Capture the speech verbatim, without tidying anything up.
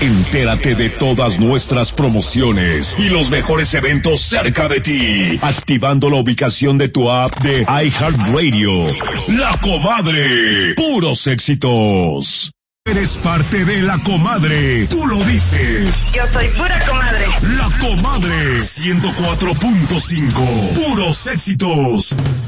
Entérate de todas nuestras promociones y los mejores eventos cerca de ti, activando la ubicación de tu app de iHeartRadio. La Comadre, puros éxitos. Eres parte de La Comadre, tú lo dices. Yo soy pura comadre. La Comadre, ciento cuatro punto cinco, puros éxitos.